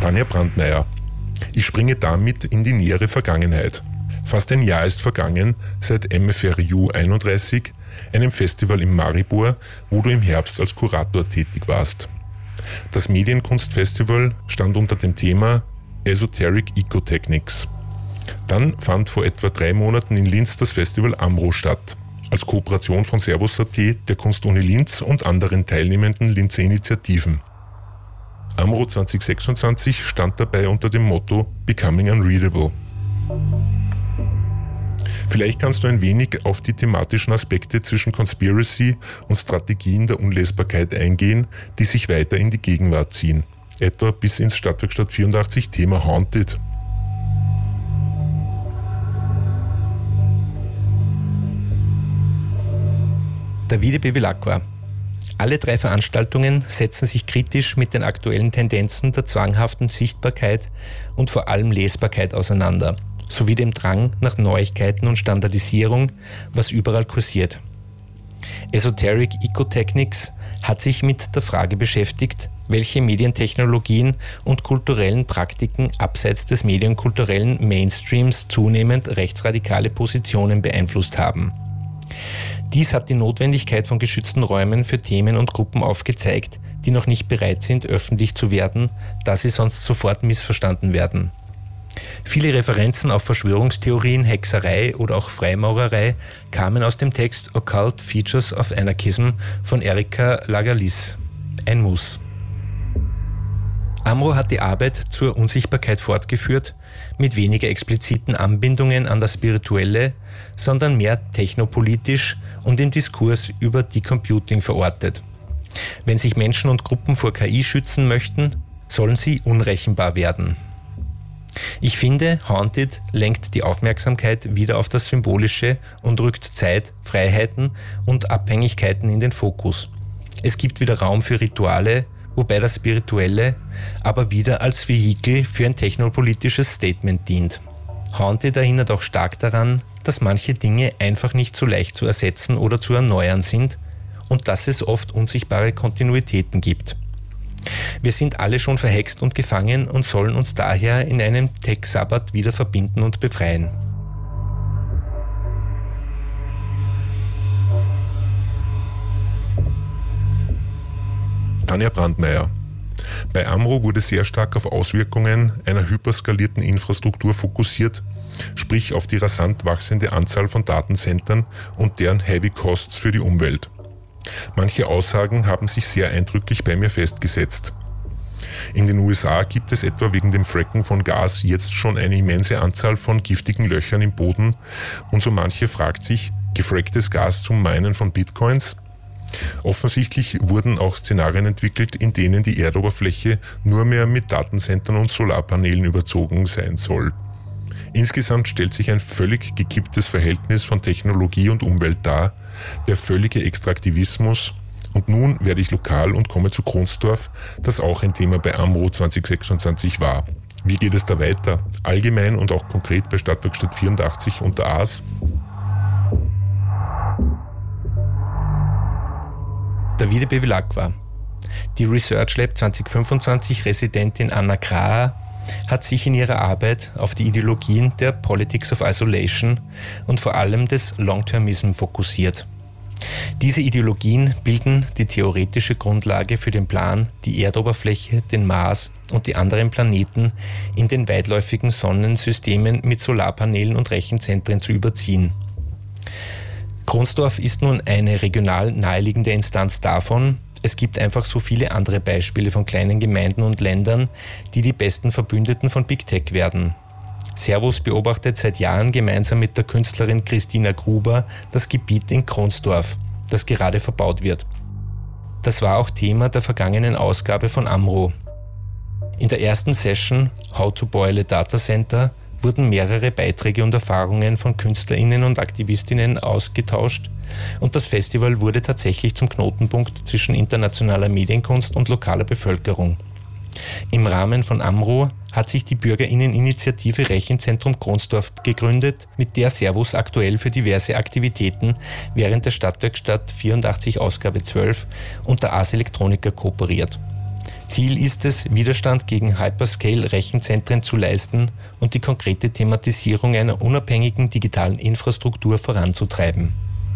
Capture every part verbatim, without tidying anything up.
Tanja Brandmeier. Ich springe damit in die nähere Vergangenheit. Fast ein Jahr ist vergangen seit M F R U einunddreißig, einem Festival in Maribor, wo du im Herbst als Kurator tätig warst. Das Medienkunstfestival stand unter dem Thema Esoteric Ecotechnics. Dann fand vor etwa drei Monaten in Linz das Festival AMRO statt, als Kooperation von Servus Punkt A T, der Kunstuni Linz und anderen teilnehmenden Linzer Initiativen. AMRO zwanzig sechsundzwanzig stand dabei unter dem Motto Becoming Unreadable. Vielleicht kannst du ein wenig auf die thematischen Aspekte zwischen Conspiracy und Strategien der Unlesbarkeit eingehen, die sich weiter in die Gegenwart ziehen, etwa bis ins Stadtwerkstatt vierundachtzig Thema Haunted. Davide Bevilacqua. Alle drei Veranstaltungen setzen sich kritisch mit den aktuellen Tendenzen der zwanghaften Sichtbarkeit und vor allem Lesbarkeit auseinander, sowie dem Drang nach Neuigkeiten und Standardisierung, was überall kursiert. Esoteric Ecotechnics hat sich mit der Frage beschäftigt, welche Medientechnologien und kulturellen Praktiken abseits des medienkulturellen Mainstreams zunehmend rechtsradikale Positionen beeinflusst haben. Dies hat die Notwendigkeit von geschützten Räumen für Themen und Gruppen aufgezeigt, die noch nicht bereit sind, öffentlich zu werden, da sie sonst sofort missverstanden werden. Viele Referenzen auf Verschwörungstheorien, Hexerei oder auch Freimaurerei kamen aus dem Text Occult Features of Anarchism von Erika Lagalis. Ein Muss. AMRO hat die Arbeit zur Unsichtbarkeit fortgeführt, mit weniger expliziten Anbindungen an das Spirituelle, sondern mehr technopolitisch und im Diskurs über Decomputing verortet. Wenn sich Menschen und Gruppen vor K I schützen möchten, sollen sie unrechenbar werden. Ich finde, Haunted lenkt die Aufmerksamkeit wieder auf das Symbolische und rückt Zeit, Freiheiten und Abhängigkeiten in den Fokus. Es gibt wieder Raum für Rituale, wobei das Spirituelle aber wieder als Vehikel für ein technopolitisches Statement dient. Haunted erinnert auch stark daran, dass manche Dinge einfach nicht so leicht zu ersetzen oder zu erneuern sind und dass es oft unsichtbare Kontinuitäten gibt. Wir sind alle schon verhext und gefangen und sollen uns daher in einem Tech-Sabbat wieder verbinden und befreien. Tanja Brandmeier. Bei AMRO wurde sehr stark auf Auswirkungen einer hyperskalierten Infrastruktur fokussiert, sprich auf die rasant wachsende Anzahl von Datencentern und deren Heavy Costs für die Umwelt. Manche Aussagen haben sich sehr eindrücklich bei mir festgesetzt. In den U S A gibt es etwa wegen dem Fracken von Gas jetzt schon eine immense Anzahl von giftigen Löchern im Boden und so manche fragt sich, gefracktes Gas zum Minen von Bitcoins? Offensichtlich wurden auch Szenarien entwickelt, in denen die Erdoberfläche nur mehr mit Datencentern und Solarpanelen überzogen sein soll. Insgesamt stellt sich ein völlig gekipptes Verhältnis von Technologie und Umwelt dar, der völlige Extraktivismus. Und nun werde ich lokal und komme zu Kronsdorf, das auch ein Thema bei AMRO zwanzig sechsundzwanzig war. Wie geht es da weiter? Allgemein und auch konkret bei Stadtwerkstatt vierundachtzig und der A S? Davide Bevilacqua. Die Research Lab zwanzig fünfundzwanzig-Residentin Anna Kraher hat sich in ihrer Arbeit auf die Ideologien der Politics of Isolation und vor allem des Long-Termism fokussiert. Diese Ideologien bilden die theoretische Grundlage für den Plan, die Erdoberfläche, den Mars und die anderen Planeten in den weitläufigen Sonnensystemen mit Solarpanelen und Rechenzentren zu überziehen. Kronsdorf ist nun eine regional naheliegende Instanz davon. Es gibt einfach so viele andere Beispiele von kleinen Gemeinden und Ländern, die die besten Verbündeten von Big Tech werden. Servus beobachtet seit Jahren gemeinsam mit der Künstlerin Christina Gruber das Gebiet in Kronsdorf, das gerade verbaut wird. Das war auch Thema der vergangenen Ausgabe von AMRO. In der ersten Session How to Boil a Data Center wurden mehrere Beiträge und Erfahrungen von KünstlerInnen und AktivistInnen ausgetauscht und das Festival wurde tatsächlich zum Knotenpunkt zwischen internationaler Medienkunst und lokaler Bevölkerung. Im Rahmen von AMRO hat sich die BürgerInnen-Initiative Rechenzentrum Kronsdorf gegründet, mit der Servus aktuell für diverse Aktivitäten während der Stadtwerkstatt vierundachtzig Ausgabe zwölf und der Ars Electronica kooperiert. Ziel ist es, Widerstand gegen Hyperscale-Rechenzentren zu leisten und die konkrete Thematisierung einer unabhängigen digitalen Infrastruktur voranzutreiben.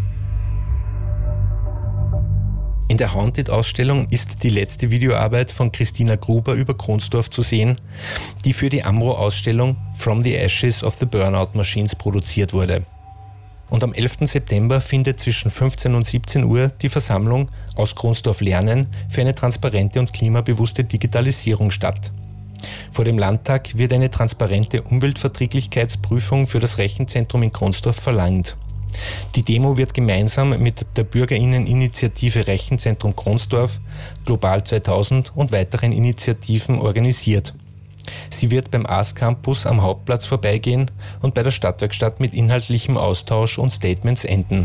In der Haunted-Ausstellung ist die letzte Videoarbeit von Christina Gruber über Kronsdorf zu sehen, die für die Amro-Ausstellung From the Ashes of the Burnout Machines produziert wurde. Und am elften September findet zwischen fünfzehn und siebzehn Uhr die Versammlung Aus Kronsdorf lernen für eine transparente und klimabewusste Digitalisierung statt. Vor dem Landtag wird eine transparente Umweltverträglichkeitsprüfung für das Rechenzentrum in Kronsdorf verlangt. Die Demo wird gemeinsam mit der BürgerInneninitiative Rechenzentrum Kronsdorf, Global zweitausend und weiteren Initiativen organisiert. Sie wird beim A S Campus am Hauptplatz vorbeigehen und bei der Stadtwerkstatt mit inhaltlichem Austausch und Statements enden.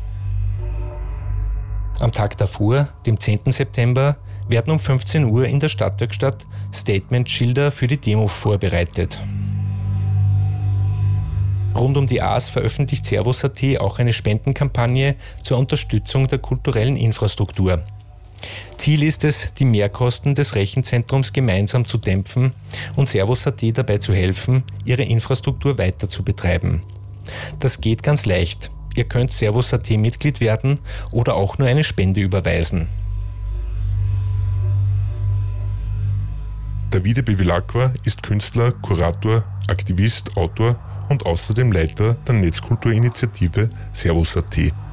Am Tag davor, dem zehnten September, werden um fünfzehn Uhr in der Stadtwerkstatt Statementschilder für die Demo vorbereitet. Rund um die A S veröffentlicht Servus.at auch eine Spendenkampagne zur Unterstützung der kulturellen Infrastruktur. Ziel ist es, die Mehrkosten des Rechenzentrums gemeinsam zu dämpfen und Servus.at dabei zu helfen, ihre Infrastruktur weiter zu betreiben. Das geht ganz leicht. Ihr könnt Servus.at Mitglied werden oder auch nur eine Spende überweisen. Davide Bevilacqua ist Künstler, Kurator, Aktivist, Autor und außerdem Leiter der Netzkulturinitiative Servus.at.